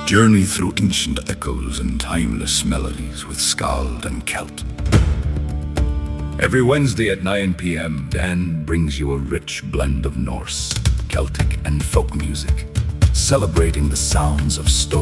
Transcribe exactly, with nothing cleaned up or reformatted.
Journey through ancient echoes and timeless melodies with Skald and Celt. Every Wednesday at nine p m, Dan brings you a rich blend of Norse, Celtic, and folk music, celebrating the sounds of story.